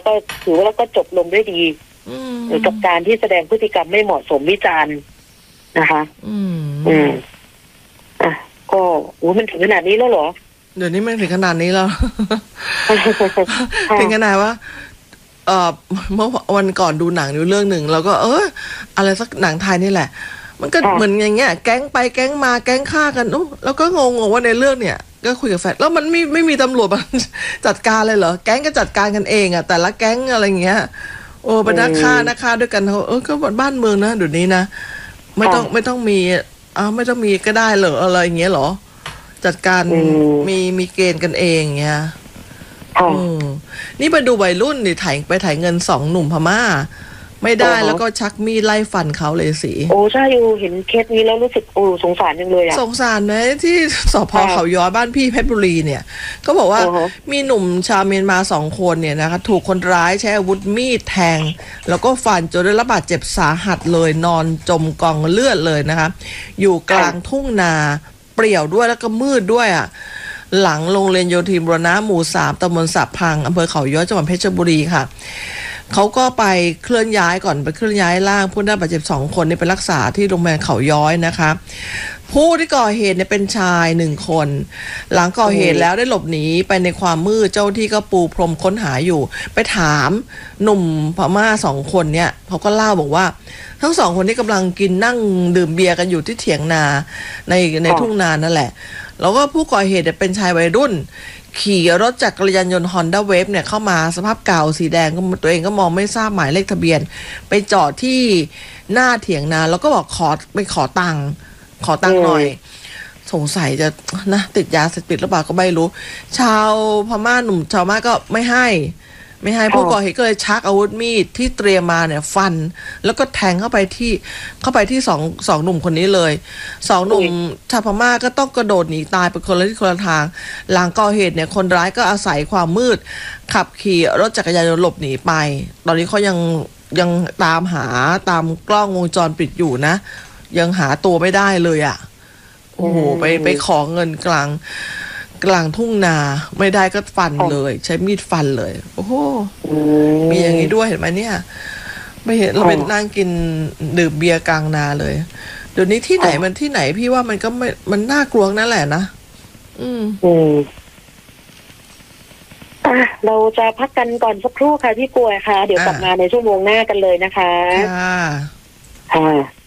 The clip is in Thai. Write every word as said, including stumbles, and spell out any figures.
ก็ถือว่าแล้วก็จบลงด้วยดีกับการที่แสดงพฤติกรรมไม่เหมาะสมวิจารณ์นะคะ อืมอืมอ่ะก็โอ้มันถึงขนาดนี้แล้วเหรอเดี๋ยวนี้มันถึงขนาดนี้แล้ว ถึงขนาดว่าเอ่อเมื่อวันก่อนดูหนังอยู่เรื่องหนึ่งแล้วก็เอออะไรสักหนังไทยนี่แหละมันก็เหมือนอย่างเงี้ยแก๊งไปแก๊งมาแก๊งฆ่ากันโอ้แล้วก็งงว่าในเรื่องเนี่ยก็คุยกับแฟนแล้วมันไม่ไม่มีตำรวจมาจัดการเลยเหรอแก๊งก็จัดการกันเองอ่ะแต่ละแก๊งอะไรเงี้ยโอ้เป็นนักฆ่านักฆ่าด้วยกันเขาเออก็บ้านเมืองนะเดี๋ยวนี้นะไม่ต้องไม่ต้องมีอ้าวไม่ต้องมีก็ได้เหรออะไรอย่างเงี้ยเหรอจัดการมีมีเกณฑ์กันเองเงี้ยนี่ไปดูวัยรุ่นนี่ถ่ายไปถ่ายเงินสองหนุ่มพม่าไม่ได้แล้วก็ชักมีดไล่ฟันเขาเลยสิโอ้ใช่อยู่เห็นเคสนี้แล้วรู้สึกโอ้สงสารจังเลยอะสงสารไหมที่สพเขาย้อยบ้านพี่เพชรบุรีเนี่ยก็บอกว่ามีหนุ่มชาวเมียนมาสองคนเนี่ยนะคะถูกคนร้ายใช้อาวุธมีดแทงแล้วก็ฟันจนได้รับบาดเจ็บสาหัสเลยนอนจมกองเลือดเลยนะคะอยู่กลางทุ่งนาเปรี่ยวด้วยแล้วก็มืดด้วยอ่ะหลังโรงเรียนโยธินบูรณะหมู่สามตำบลสะพังอำเภอเขาย้อยจังหวัดเพชรบุรีค่ะเขาก็ไปเคลื่อนย้ายก่อนไปเคลื่อนย้ายร่างผู้ได้บาดเจ็บสองคนนี่ไปรักษาที่โรงพยาบาลเขาย้อยนะคะผู้ที่ก่อเหตุเนี่ยเป็นชายหนึ่งคนหลังก่อเหตุแล้วได้หลบหนีไปในความมืดเจ้าที่ก็ปูพรมค้นหาอยู่ไปถามหนุ่มพม่าสองคนเนี่ยเขาก็เล่าบอกว่าทั้งสองคนนี้กำลังกินนั่งดื่มเบียร์กันอยู่ที่เถียงนาในในทุ่งนานั่นแหละแล้วก็ผู้ก่อเหตุเป็นชายวัยรุ่นขี่รถจักรยานยนต์ Honda Wave เนี่ยเข้ามาสภาพเก่าสีแดงก็ตัวเองก็มองไม่ทราบหมายเลขทะเบียนไปจอดที่หน้าเถียงนาแล้วก็บอกขอไปขอตังค์ขอตังค์หน่อยสงสัยจะนะติดยาเสพติดหรือเปล่าก็ไม่รู้ชาวพม่าหนุ่มชาวพม่าก็ไม่ให้ไม่ให้ผู้ก่อเหตุก็เลยชักอาวุธมีดที่เตรียมมาเนี่ยฟันแล้วก็แทงเข้าไปที่เข้าไปที่สองสองหนุ่มคนนี้เลยสองหนุ่มชาวพม่าก็ต้องกระโดดหนีตายไปคนละที่คนละทางหลังก่อเหตุเนี่ยคนร้ายก็อาศัยความมืดขับขี่รถจักรยานยนต์หลบหนีไปตอนนี้เขายังยังตามหาตามกล้องวงจรปิดอยู่นะยังหาตัวไม่ได้เลยอ่ะโอ้โหไปไปขอเงินกลางกลางทุ่งนาไม่ได้ก็ฟันเลยใช้มีดฟันเลยโอ้โหมีอย่างนี้ด้วยเห็นไหมเนี่ยไม่เห็นเราเป็นนั่งกินดื่มเบียร์กลางนาเลยเดี๋ยวนี้ที่ไหนมันที่ไหนพี่ว่ามันก็ไม่มันน่ากลัวนั่นแหละนะอืมอืมอ่ะเราจะพักกันก่อนสักครู่ค่ะพี่กล้วยค่ะเดี๋ยวกลับมาในชั่วโมงหน้ากันเลยนะคะค่ะค่ะ